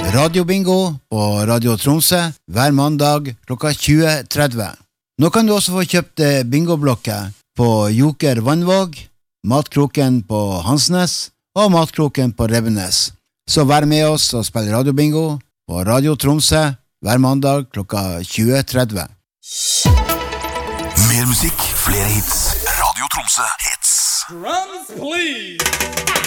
radiobingo på Radio Tromsø hver mandag klokka 20:30. Nå kan du også få kjøpt bingoblokker på Joker Vannvåg, Matkroken på Hansnes og Matkroken på Rebbenes. Så vær med oss og spill radiobingo på Radio Tromsø hver mandag klokka 20:30. Mer musikk, flere hits. Radio Tromsø hits. Drums, please.